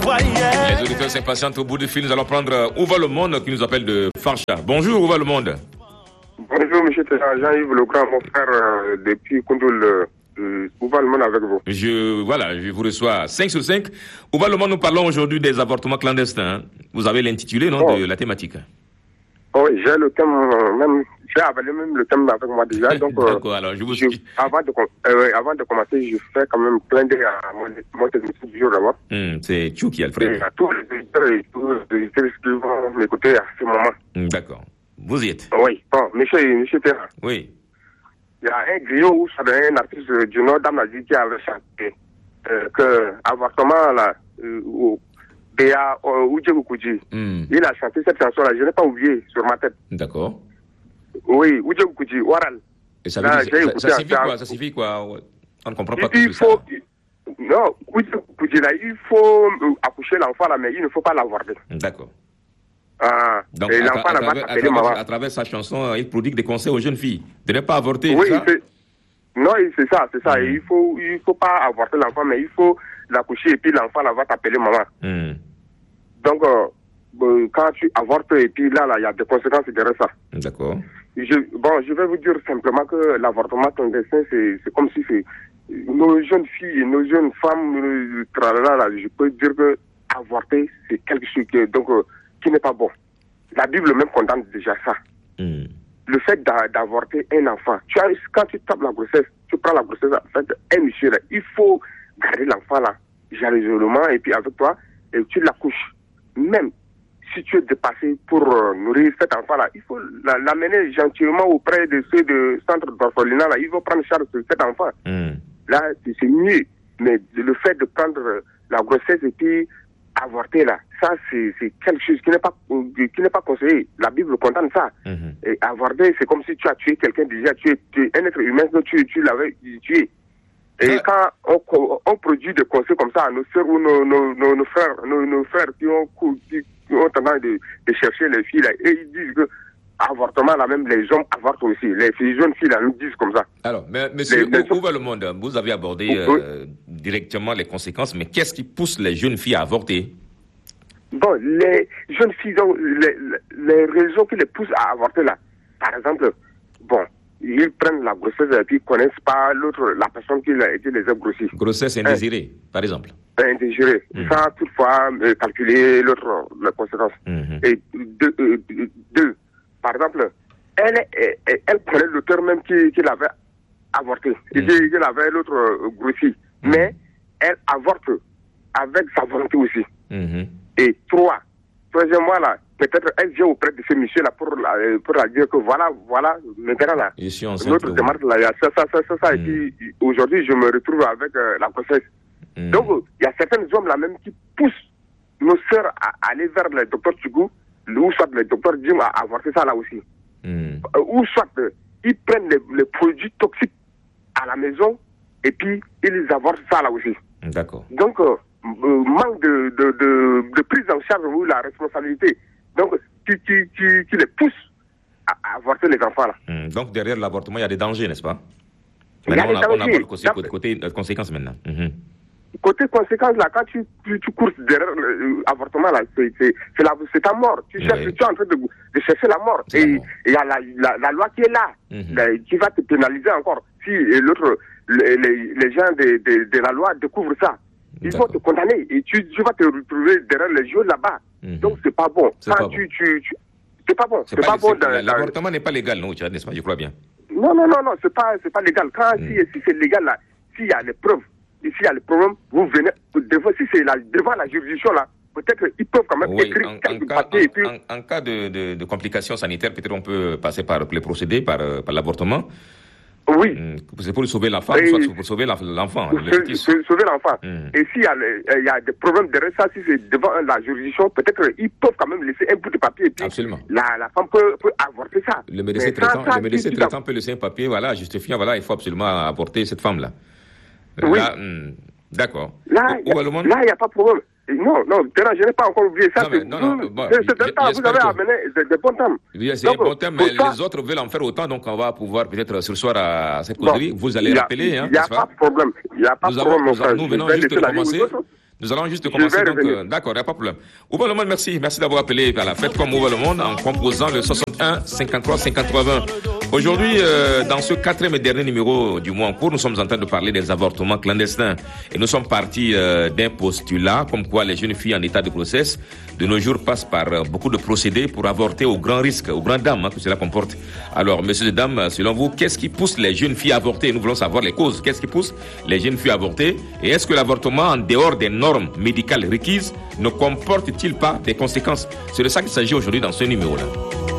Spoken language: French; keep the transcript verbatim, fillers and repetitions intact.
Les auditeurs s'impatientent au bout du fil. Nous allons prendre Ouva Le Monde qui nous appelle de Farcha. Bonjour Ouva Le Monde. Bonjour monsieur Jean-Yves Le Grand, mon frère euh, depuis Koundoul. Euh, Ouva Le Monde avec vous. Je, voilà, je vous reçois cinq sur cinq. Ouva Le Monde, nous parlons aujourd'hui des avortements clandestins. Vous avez l'intitulé, non, oh. de la thématique. Oh, j'ai le thème, euh, même, j'ai avalé même le thème avec moi déjà. Donc, D'accord, euh, alors je vous je, avant, de, euh, avant de commencer, je fais quand même plein d'œil à mon, mon technicien du jour d'abord. Mm, c'est Tchouki Alfred. Et à tous les auditeurs et tous les auditeurs qui vont m'écouter à ce moment. Mm, d'accord. Vous y êtes. Oui, bon, monsieur, monsieur Terra. Oui. Il y a un griot où ça devient un artiste du Nord d'Amnazi qui avait chanté euh, que avortement là, euh, au Béa Oudjegoukoudji, mm. il a chanté cette chanson-là, je n'ai pas oublié sur ma tête. D'accord. Oui, Oudjegoukoudji, Oral. Et ça, là, dire, ça, ça, signifie quoi, ça signifie quoi? On ne comprend pas il, tout il faut, ça. Il, non, Oudjegoukoudji là, il faut accoucher l'enfant là, mais il ne faut pas l'avorter. D'accord. Ah, donc, à, à, à, travers, à, travers, à travers sa chanson, il prodigue des conseils aux jeunes filles de ne pas avorter. Oui, ça c'est, non, c'est ça, c'est ça. Mm. Il faut, il faut pas avorter l'enfant, mais il faut l'accoucher et puis l'enfant là va t'appeler maman. Mm. Donc, euh, quand tu avortes et puis là, là, il y a des conséquences derrière ça. D'accord. Je, bon, je vais vous dire simplement que l'avortement clandestin, c'est, c'est comme si c'est nos jeunes filles et nos jeunes femmes, tralala, là, je peux dire que avorter, c'est quelque chose que, donc, euh, qui n'est pas bon. La Bible même condamne déjà ça. Mm. Le fait d'a, d'avorter un enfant, tu as, quand tu tapes la grossesse, tu prends la grossesse, en fait, un monsieur là, il faut garder l'enfant là, jalousement, et puis avec toi, et tu l'accouches. Même si tu es dépassé pour euh, nourrir cet enfant là, il faut la, l'amener gentiment auprès de ceux de centre d'orphelinat là, il faut prendre charge de cet enfant. Mm. Là, c'est, c'est mieux. Mais le fait de prendre la grossesse et puis avorter là, ça c'est, c'est quelque chose qui n'est pas qui n'est pas conseillé. La Bible condamne ça. Mm-hmm. Et avorter, c'est comme si tu as tué quelqu'un déjà, tu es, tu es un être humain, tu, tu l'avais tué. Et ouais. quand on, on produit des conseils comme ça à nos sœurs ou nos, nos, nos, nos frères, nos, nos frères qui ont, qui, qui ont tendance de, de chercher les filles là, et ils disent que avortement là même les hommes avortent aussi. Les, les jeunes filles là nous disent comme ça. Alors, mais, monsieur, les, où, où va le monde? Vous avez abordé oui. euh, directement les conséquences, mais qu'est-ce qui pousse les jeunes filles à avorter? Bon, les jeunes filles ont les, les raisons qui les poussent à avorter là. Par exemple, bon, ils prennent la grossesse et puis ils ne connaissent pas l'autre, la personne qui, qui les a grossis. Grossesse indésirée, hein? Par exemple. Indésirée. Mmh. Ça, toutefois, euh, calculer l'autre, les conséquences. Mmh. Et deux, euh, deux, par exemple, elle, elle, elle connaît l'auteur même qui, qui l'avait avorté, mmh. et qui, qui l'avait l'autre euh, grossi. Mmh. Mais elle avorte avec sa volonté aussi. Mmh. Et trois, troisièmement là, peut-être elle vient auprès de ce monsieur là pour la, pour la dire que voilà, voilà, maintenant là, notre démarche là, il y a ça, ça, ça, ça, ça, mm. et puis aujourd'hui je me retrouve avec euh, la grossesse. Mm. Donc il y a certains hommes là même qui poussent nos sœurs à aller vers le docteur Tchugou, ou soit le docteur Jim à avorter ça là aussi. Mm. Euh, ou soit euh, ils prennent les, les produits toxiques à la maison et puis ils avortent ça là aussi. D'accord. Donc euh, euh, manque de, de, de, de prise en charge ou la responsabilité. Donc, qui, qui, qui, qui les pousse à, à avorter les enfants là. Mmh. Donc, derrière l'avortement, il y a des dangers, n'est-ce pas? Maintenant, on, a, on aborde côté, côté, côté, côté conséquences maintenant. Mmh. Côté conséquences, là, quand tu, tu, tu cours derrière l'avortement, là, c'est, c'est, c'est, la, c'est ta mort. Tu, cherches, oui. tu es en train de, de chercher la mort. C'est et il y a la, la, la loi qui est là, mmh. là, qui va te pénaliser encore. Si et l'autre, les, les, les gens de, de, de la loi découvrent ça, ils D'accord. vont te condamner et tu, tu vas te retrouver derrière les jeux là-bas. Mmh. Donc c'est pas bon. C'est Quand pas tu, bon. tu, tu, c'est pas bon. C'est, c'est pas, pas bon. C'est, dans, l'avortement dans... n'est pas légal, non, n'est-ce pas? Je crois bien. Non, non, non, non, c'est pas, c'est pas légal. Quand mmh. si, si c'est légal là, s'il y a les preuves, et s'il y a les problèmes, vous venez. Devant, si c'est la, devant la juridiction là, peut-être ils peuvent quand même oui, écrire en, quelques en cas, papiers. En, et puis... en, en cas de, de, de complications sanitaires, peut-être on peut passer par les procédés, par, par l'avortement. Oui. C'est pour sauver la femme, et soit pour sauver l'enfant. Pour sauver l'enfant. Mmh. Et s'il y, y a des problèmes derrière ça, si c'est devant la juridiction, peut-être ils peuvent quand même laisser un bout de papier. Et puis Absolument. La, la femme peut, peut avorter ça. Le médecin traitant, ça, le médecin traitant peut laisser un papier, voilà, justifiant, voilà, il faut absolument avorter cette femme-là. Oui. Là, hmm, d'accord. Là, il n'y a pas de problème. Non, non, je n'ai pas encore oublié ça. Non, mais, non, non, vous, bon, c'est temps, vous avez que... amené de, de bons thèmes. Oui, c'est un bon thème, mais ça... les autres veulent en faire autant, donc on va pouvoir peut-être ce soir à cette causerie. Bon, vous allez a, rappeler, hein, il n'y a pas de problème. Il n'y a pas de problème, mon frère. Nous venons juste de commencer. Nous allons juste commencer. Donc, euh, d'accord, il n'y a pas de problème. Ouvre le monde, merci. Merci d'avoir appelé à la fête comme Ouvre le monde en composant le soixante-un cinquante-trois cinquante-trois vingt. Aujourd'hui, euh, dans ce quatrième et dernier numéro du mois en cours, nous sommes en train de parler des avortements clandestins. Et nous sommes partis euh, d'un postulat comme quoi les jeunes filles en état de grossesse de nos jours passent par euh, beaucoup de procédés pour avorter au grand risque, aux grandes dames hein, que cela comporte. Alors, messieurs et dames, selon vous, qu'est-ce qui pousse les jeunes filles à avorter? Nous voulons savoir les causes. Qu'est-ce qui pousse les jeunes filles à avorter? Et est-ce que l'avortement, en dehors des normes médicales requises, ne comporte-t-il pas des conséquences? C'est de ça qu'il s'agit aujourd'hui dans ce numéro-là.